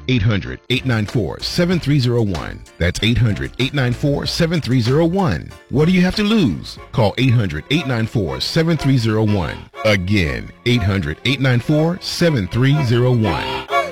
800-894-7301. That's 800-894-7301. What do you have to lose? Call 800-894-7301. Again, 800-894-7301.